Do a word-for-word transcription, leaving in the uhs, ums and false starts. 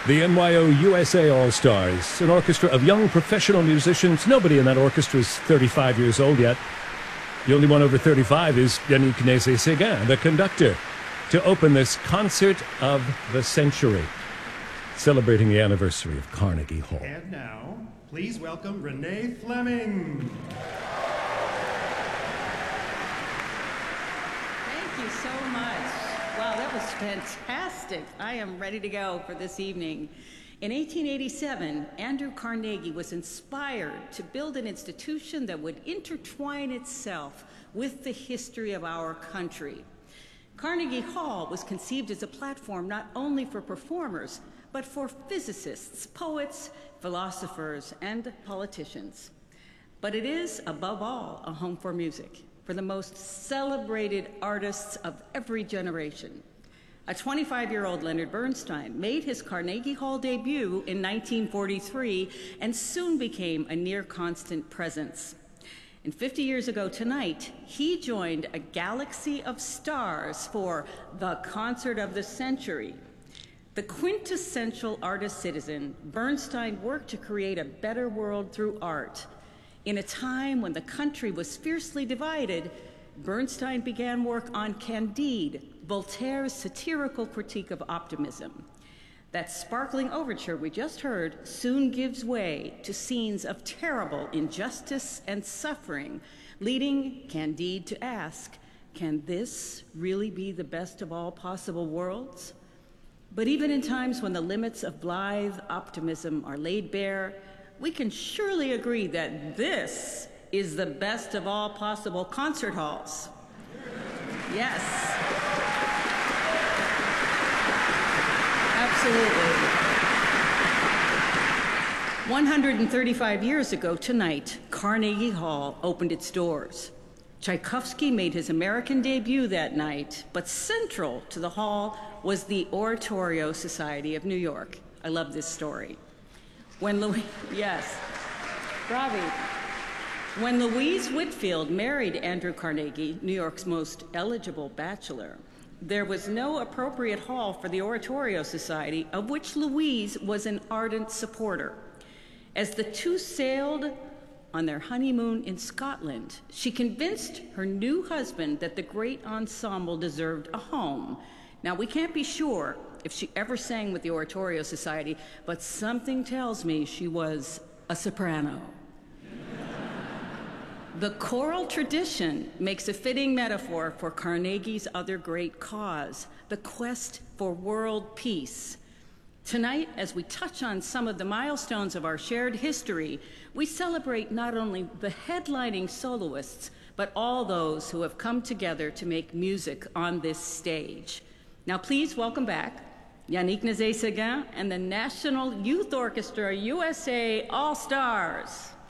The N Y O U S A All-Stars, an orchestra of young professional musicians. Nobody in that orchestra is thirty-five years old yet. The only one over thirty-five is Yannick Nézet-Séguin, the conductor, to open this concert of the century, celebrating the anniversary of Carnegie Hall. And now, please welcome Renee Fleming. Thank you so much. Wow, that was fantastic. I am ready to go for this evening. In eighteen eighty-seven, Andrew Carnegie was inspired to build an institution that would intertwine itself with the history of our country. Carnegie Hall was conceived as a platform not only for performers, but for physicists, poets, philosophers, and politicians. But it is, above all, a home for music, for the most celebrated artists of every generation. A twenty-five-year-old Leonard Bernstein made his Carnegie Hall debut in nineteen forty-three and soon became a near-constant presence. And fifty years ago tonight, he joined a galaxy of stars for the Concert of the Century. The quintessential artist-citizen, Bernstein worked to create a better world through art. In a time when the country was fiercely divided, Bernstein began work on Candide, Voltaire's satirical critique of optimism. That sparkling overture we just heard soon gives way to scenes of terrible injustice and suffering, leading Candide to ask, can this really be the best of all possible worlds? But even in times when the limits of blithe optimism are laid bare, we can surely agree that this is the best of all possible concert halls. Yes. Absolutely. one hundred thirty-five years ago tonight, Carnegie Hall opened its doors. Tchaikovsky made his American debut that night, but central to the hall was the Oratorio Society of New York. I love this story. When Louis, yes, Bravi. When Louise Whitfield married Andrew Carnegie, New York's most eligible bachelor, there was no appropriate hall for the Oratorio Society, of which Louise was an ardent supporter. As the two sailed on their honeymoon in Scotland, she convinced her new husband that the great ensemble deserved a home. Now, we can't be sure if she ever sang with the Oratorio Society, but something tells me she was a soprano. The choral tradition makes a fitting metaphor for Carnegie's other great cause, the quest for world peace. Tonight, as we touch on some of the milestones of our shared history, we celebrate not only the headlining soloists, but all those who have come together to make music on this stage. Now, please welcome back Yannick Nézet-Séguin and the National Youth Orchestra U S A All-Stars.